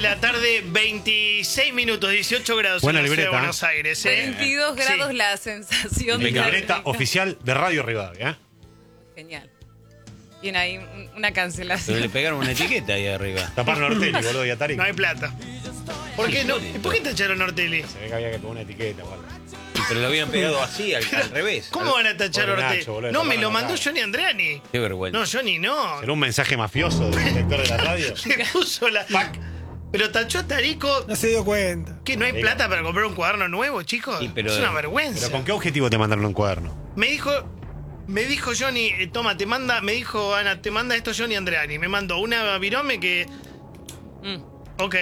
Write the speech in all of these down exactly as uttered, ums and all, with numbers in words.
de la tarde, veintiséis minutos, dieciocho grados Buena en la ciudad de libreta. Buenos Aires. ¿eh? veintidós grados Sí. la sensación. La de libreta oficial de Radio Rivadavia. ¿eh? Genial. Tiene ahí un- una Pero cancelación. le pegaron una etiqueta ahí arriba. Tapar Nortelli, boludo, y Atari. No hay plata. ¿Por qué no? ¿Por qué tacharon Nortelli? Se ve que había que poner una etiqueta, boludo. Pero lo habían pegado así, al, al revés. ¿Cómo van a tachar a Pobre Ortega? Nacho, boludo, No, me taparon lo la mandó cara. Johnny Andreani. Qué vergüenza. No, Johnny no. ¿Será un mensaje mafioso del director de la radio? Se puso la... Pero tachó a Tarico. No se dio cuenta. ¿Que no hay Venga. plata para comprar un cuaderno nuevo, chicos? Sí, pero- es una vergüenza. ¿Pero con qué objetivo te mandaron un cuaderno? Me dijo... Me dijo Johnny, eh, toma, te manda... Me dijo Ana, te manda esto Johnny Andreani. Me mandó una virome que... Mm. Ok.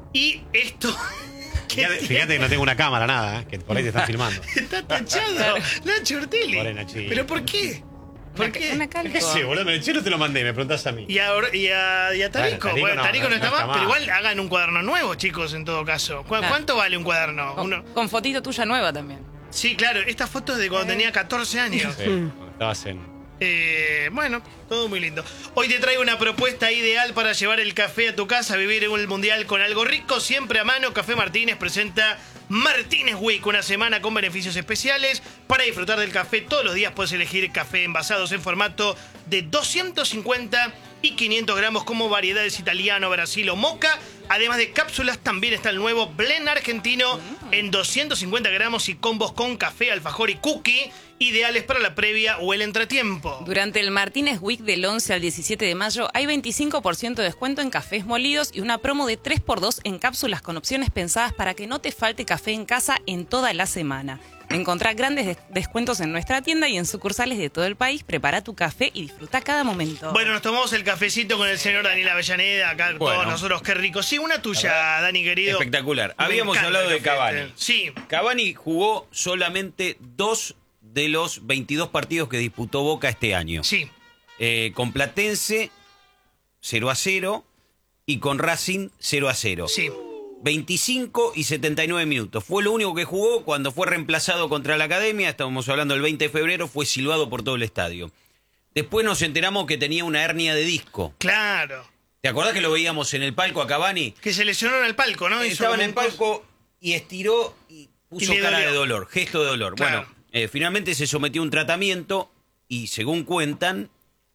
Y esto... que Fíjate, fíjate que no tengo una cámara, nada, ¿eh? Que por ahí te están filmando. está tachado. Nacho Ortelli. Pobre Nachito. ¿Pero por qué? ¿Por Una, qué? una calco. ¿Qué sé, boludo? Me- Yo no te lo mandé, me preguntás a mí. Y a, Or- y a, y a Tarico. Bueno, Tarico Bueno, no, Tarico no, no está está más, mal. pero igual hagan un cuaderno nuevo, chicos, en todo caso. ¿Cu- Ah. ¿Cuánto vale un cuaderno? Con, Uno. con fotito tuya nueva también. Sí, claro, esta foto es de cuando tenía catorce años. Sí, cuando estabas en... Eh, bueno, todo muy lindo. Hoy te traigo una propuesta ideal para llevar el café a tu casa, vivir en el mundial con algo rico, siempre a mano. Café Martínez presenta Martínez Week, una semana con beneficios especiales. Para disfrutar del café todos los días puedes elegir café envasados en formato de doscientos cincuenta y quinientos gramos como variedades italiano, Brasil o moca. Además de cápsulas, también está el nuevo blend argentino en doscientos cincuenta gramos y combos con café, alfajor y cookie, ideales para la previa o el entretiempo. Durante el Martínez Week del once al diecisiete de mayo hay veinticinco por ciento de descuento en cafés molidos y una promo de tres por dos en cápsulas con opciones pensadas para que no te falte café en casa en toda la semana. Encontrá grandes des- descuentos en nuestra tienda y en sucursales de todo el país. Prepara tu café y disfruta cada momento. Bueno, nos tomamos el cafecito con el señor Daniel Avellaneda, acá Bueno. todos nosotros, qué rico. Sí, una tuya, Dani, querido. Espectacular. Me Habíamos encanta hablado el de café Cavani. este. Sí, Cavani jugó solamente dos de los veintidós partidos que disputó Boca este año. sí. Eh, con Platense, cero a cero, y con Racing, cero a cero. Sí. veinticinco y setenta y nueve minutos. Fue lo único que jugó cuando fue reemplazado contra la Academia. Estábamos hablando del veinte de febrero, fue silbado por todo el estadio. Después nos enteramos que tenía una hernia de disco. Claro. ¿Te acordás que lo veíamos en el palco a Cavani? Que se lesionó en el palco, ¿no? Hizo Estaba en como el un cos- palco y estiró y puso Y le cara dolió. de dolor, gesto de dolor. Claro. Bueno, eh, finalmente se sometió a un tratamiento y, según cuentan,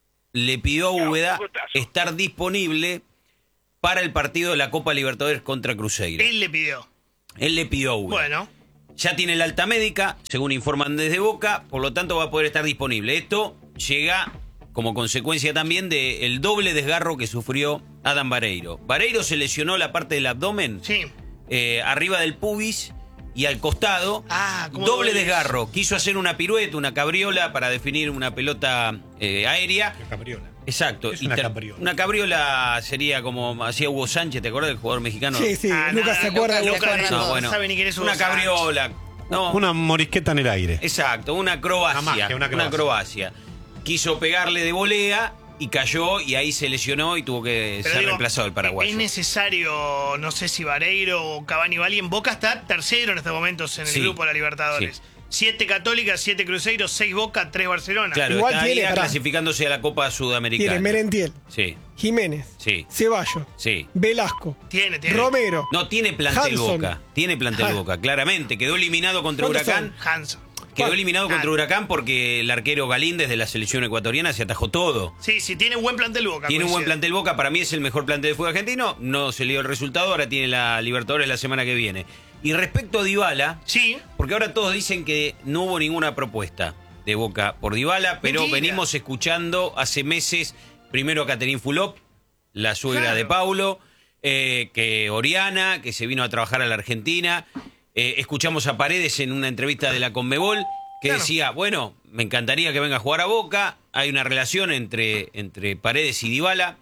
le pidió a Úbeda estar disponible para el partido de la Copa Libertadores contra Cruzeiro. Él le pidió. Él le pidió a Úbeda. Bueno, Ya tiene la alta médica, según informan desde Boca, por lo tanto va a poder estar disponible. Esto llega como consecuencia también del doble desgarro que sufrió Adam Vareiro. Vareiro se lesionó la parte del abdomen, sí. eh, arriba del pubis y al costado. Ah, ¿cómo doble duele desgarro. Quiso hacer una pirueta, una cabriola para definir una pelota eh, aérea. La cabriola. Exacto. Es Y una ter- cabriola. Una cabriola sería como hacía Hugo Sánchez, ¿te acuerdas del jugador mexicano? Sí, sí, Ah, Lucas nada, se acuerda. Lucas Lucas. se acuerda. No, todos. bueno. sabe ni quién es Hugo Una Sánchez. cabriola. No, Una morisqueta en el aire. exacto, una acrobacia. Una magia, una una acrobacia. acrobacia. Quiso pegarle de volea y cayó y ahí se lesionó y tuvo que Pero ser digo, reemplazado el paraguayo. Es necesario, no sé si Vareiro o Cavani o alguien. Boca está tercero en estos momentos en el Sí. grupo de la Libertadores. Sí. Siete Católicas, siete Cruzeiro, seis Boca, tres Barcelona. Claro, Igual está tiene, ahí pará. clasificándose a la Copa Sudamericana. Tiene Merentiel, Sí, Jiménez, sí, Ceballos, sí. Velasco, Tiene, tiene. Romero. No tiene plantel Hanson. Boca. Tiene plantel Ah. Boca, claramente. Quedó eliminado contra ¿Cuántos Huracán. Hanson. Quedó ¿Cuál? eliminado contra Ah. Huracán porque el arquero Galíndez de la selección ecuatoriana se atajó todo. Sí, sí, tiene un buen plantel Boca. Tiene un buen coincido. plantel Boca, para mí es el mejor plantel de fútbol argentino. No se le dio el resultado, ahora tiene la Libertadores la semana que viene. Y respecto a Dybala, Sí, porque ahora todos dicen que no hubo ninguna propuesta de Boca por Dybala, pero Mentira. venimos escuchando hace meses primero a Caterín Fulop, la suegra Claro. de Paulo, eh, que Oriana, que se vino a trabajar a la Argentina. Eh, escuchamos a Paredes en una entrevista de la Conmebol que Claro. decía, bueno, me encantaría que venga a jugar a Boca, hay una relación entre, entre Paredes y Dybala,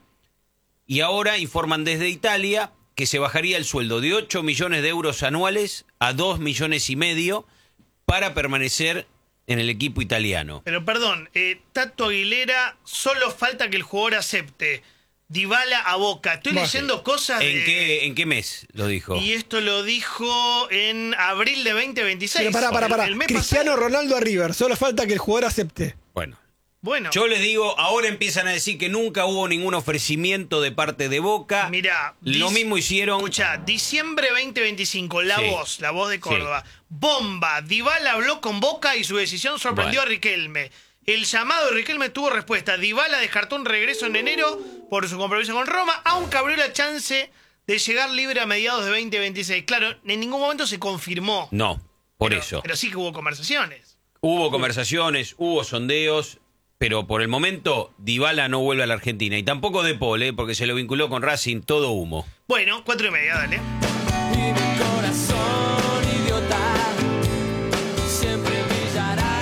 y ahora informan desde Italia que se bajaría el sueldo de ocho millones de euros anuales a dos millones y medio para permanecer en el equipo italiano. pero perdón, eh, Tato Aguilera, solo falta que el jugador acepte. Dybala a Boca. Estoy Bueno. leyendo cosas ¿En de... qué, ¿En qué mes lo dijo? Y esto lo dijo en abril de veinte veintiséis. Pero pará, pará, pará. El mes Cristiano pasado. Ronaldo a River. Solo falta que el jugador acepte. Bueno, Bueno. Yo les digo, ahora empiezan a decir que nunca hubo ningún ofrecimiento de parte de Boca. Mirá, lo dis- mismo hicieron. Escuchá, diciembre veinte veinticinco, La Sí. Voz, La Voz de Córdoba. Sí. Bomba, Dybala habló con Boca y su decisión sorprendió Bueno. a Riquelme. El llamado de Riquelme tuvo respuesta. Dybala descartó un regreso en enero por su compromiso con Roma, aunque abrió la chance de llegar libre a mediados de veinte veintiséis. Claro, en ningún momento se confirmó. No, por Pero- eso. Pero sí que hubo conversaciones. Hubo conversaciones, hubo sondeos, pero por el momento Dybala no vuelve a la Argentina. Y tampoco De Paul, ¿eh? Porque se lo vinculó con Racing, todo humo. Bueno, cuatro y media, dale. Y mi corazón idiota siempre brillará.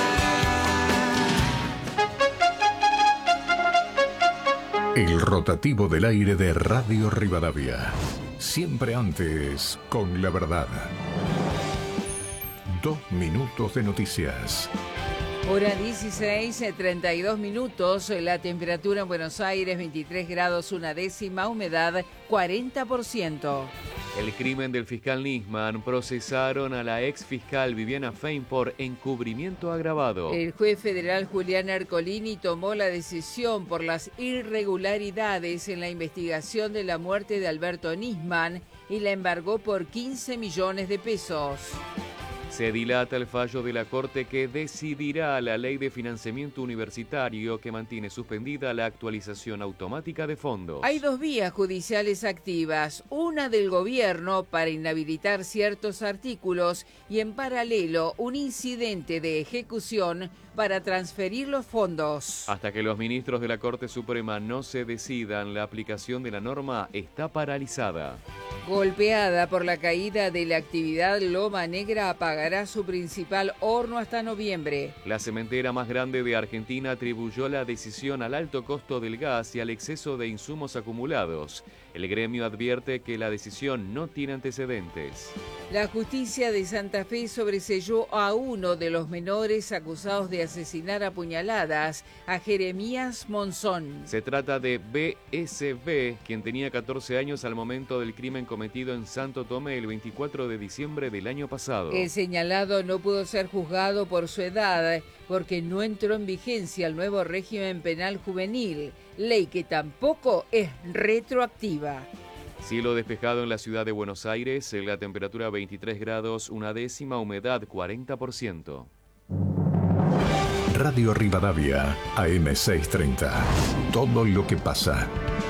El rotativo del aire de Radio Rivadavia. Siempre antes con la verdad. Dos minutos de noticias. Hora dieciséis, treinta y dos minutos, la temperatura en Buenos Aires veintitrés grados una décima, humedad cuarenta por ciento. El crimen del fiscal Nisman, procesaron a la ex fiscal Viviana Fein por encubrimiento agravado. El juez federal Julián Ercolini tomó la decisión por las irregularidades en la investigación de la muerte de Alberto Nisman y la embargó por quince millones de pesos. Se dilata el fallo de la Corte que decidirá la ley de financiamiento universitario que mantiene suspendida la actualización automática de fondos. Hay dos vías judiciales activas, una del gobierno para inhabilitar ciertos artículos y en paralelo un incidente de ejecución para transferir los fondos. Hasta que los ministros de la Corte Suprema no se decidan, la aplicación de la norma está paralizada. Golpeada por la caída de la actividad, Loma Negra apagará su principal horno hasta noviembre. La cementera más grande de Argentina atribuyó la decisión al alto costo del gas y al exceso de insumos acumulados. El gremio advierte que la decisión no tiene antecedentes. La justicia de Santa Fe sobreseyó a uno de los menores acusados de asesinar a puñaladas, a Jeremías Monzón. Se trata de B S B, quien tenía catorce años al momento del crimen cometido en Santo Tomé el veinticuatro de diciembre del año pasado. El señalado no pudo ser juzgado por su edad porque no entró en vigencia el nuevo régimen penal juvenil, ley que tampoco es retroactiva. Cielo despejado en la ciudad de Buenos Aires, la temperatura veintitrés grados, una décima, humedad cuarenta por ciento. Radio Rivadavia, A M seiscientos treinta. Todo lo que pasa.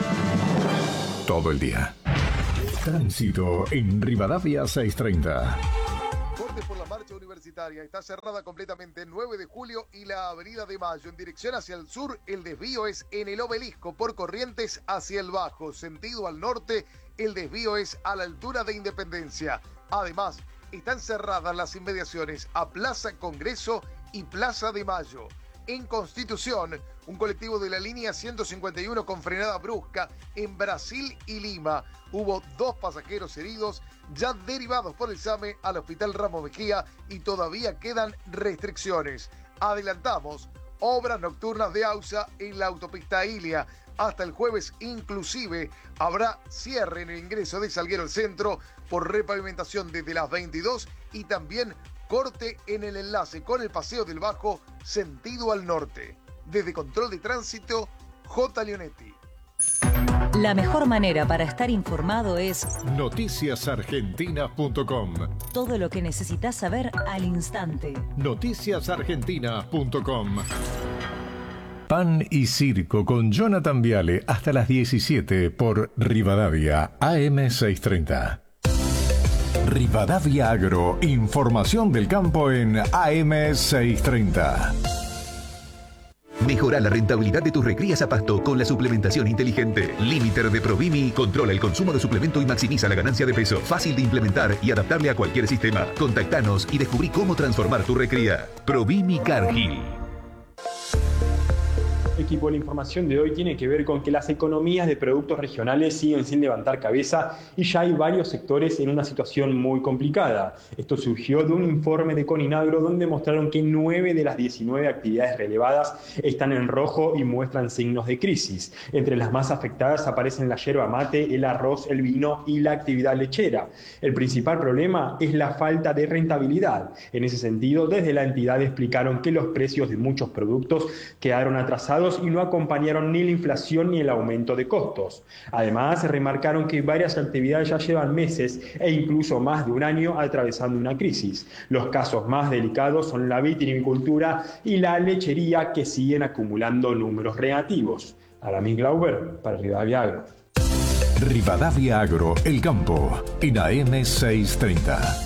Todo el día. Tránsito en Rivadavia seiscientos treinta. Corte por la marcha universitaria. Está cerrada completamente el nueve de julio y la avenida de Mayo. En dirección hacia el sur, el desvío es en el Obelisco por Corrientes hacia el Bajo. Sentido al norte, el desvío es a la altura de Independencia. Además, están cerradas las inmediaciones a Plaza Congreso y Plaza de Mayo. En Constitución, un colectivo de la línea ciento cincuenta y uno con frenada brusca en Brasil y Lima. Hubo dos pasajeros heridos ya derivados por el SAME al Hospital Ramos Mejía y todavía quedan restricciones. Adelantamos, obras nocturnas de AUSA en la autopista Ilia. Hasta el jueves inclusive habrá cierre en el ingreso de Salguero al centro por repavimentación desde las veintidós y también corte en el enlace con el Paseo del Bajo sentido al norte. Desde Control de Tránsito, J. Leonetti. La mejor manera para estar informado es noticias argentinas punto com. todo lo que necesitas saber al instante. noticias argentinas punto com. Pan y Circo con Jonathan Viale hasta las diecisiete por Rivadavia A M seiscientos treinta. Rivadavia Agro, información del campo en A M seiscientos treinta. Mejora la rentabilidad de tus recrías a pasto con la suplementación inteligente. Limiter de Provimi controla el consumo de suplemento y maximiza la ganancia de peso. Fácil de implementar y adaptable a cualquier sistema. Contactanos y descubrí cómo transformar tu recría. Provimi Cargill. Equipo, la información de hoy tiene que ver con que las economías de productos regionales siguen sin levantar cabeza y ya hay varios sectores en una situación muy complicada. Esto surgió de un informe de Coninagro donde mostraron que nueve de las diecinueve actividades relevadas están en rojo y muestran signos de crisis. Entre las más afectadas aparecen la yerba mate, el arroz, el vino y la actividad lechera. El principal problema es la falta de rentabilidad. En ese sentido, desde la entidad explicaron que los precios de muchos productos quedaron atrasados y no acompañaron ni la inflación ni el aumento de costos. Además, remarcaron que varias actividades ya llevan meses e incluso más de un año atravesando una crisis. Los casos más delicados son la vitivinicultura y la lechería, que siguen acumulando números negativos. Aramis Glauber, para Rivadavia Agro. Rivadavia Agro, El Campo, en A M seiscientos treinta.